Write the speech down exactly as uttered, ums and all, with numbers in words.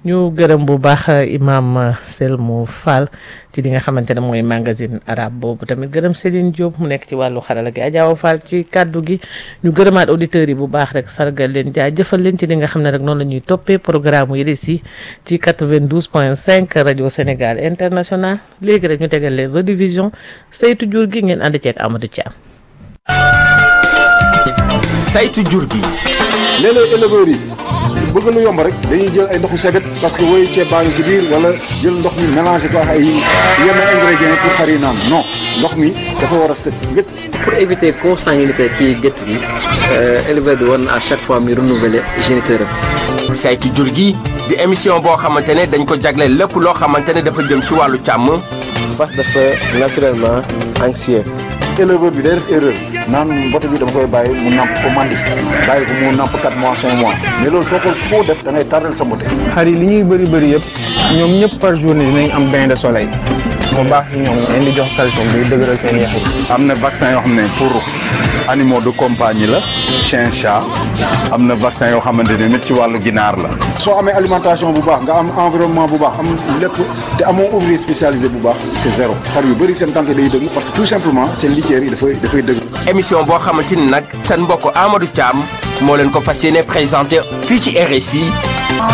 ñu gërëm bu baax imam Selmou Fall ci li nga xamante ne mooy magazine arabe boobu tamit gërëm Céline Diop mu nekk ci wàllu xarala gi Adjaaw Fall ci kaddu gi ñu gërëmaat auditeurs yi bu baax rek sargal leen jaajëfal leen ci li nga xam ne rek noonu la ñuy toppee programme yi si ci quatre-vingt-douze point cinq rajo Sénégal international léegi rek ñu tegal leen redivision saytu jur gi ngeen ànd ceeg Amadou Thiam. saytu jur gi. léeg-léeg éleveurs yi bëgg lu yomb rek dañuy jël ay ndoxu sebet parce que woyu ceeb baa ngi si biir wala jël ndox mi mélangé ko ak ay yenn ingrédients pour xar yi naan non ndox mi dafa war a set wét. pour éviter consanguinité ci gétt gi éleveur bi war na à chaque fois muy renouveler géniteur am. saytu jur gi di émission boo xamante ne dañ ko jagleel lépp loo xamante ne dafa jëm ci wàllu càmm. fas dafa naturellement anxieux. éleveur bi day def erreur naan mbote bi dama koy bàyyi mu namp ko mandi bàyyi ko mu namp quatre mois cinq mois mais loolu soo ko foo def da ngay tardel sa mbote. xar yi li ñuy bëri bëri yëpp ñoom ñëpp par journée dinañ am bain de soleil mu baax si ñoom leen di jox calcium bi dëgëral seen yax yi. am na vaccin yoo xam ne pour animaux de compagnie la chien chat am na vaccin yoo xamante ne nit ci wàllu ginaar la. soo amee alimentation bu baax nga am environnement bu baax am lépp te amoo ouvrier spécialisé bu baax c'est zéro xar yu bëri seen tànk day dëgg parce que tout simplement seen litière yi dafay dafay dëgg. émission boo xamante ni nag seen mbokk Amadou Thiam moo leen ko fas yéene présenté fii ci R S I